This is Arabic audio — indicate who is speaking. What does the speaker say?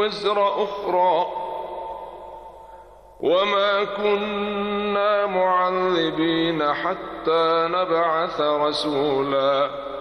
Speaker 1: وزر أخرى وما كنا معذبين حتى نبعث رسولا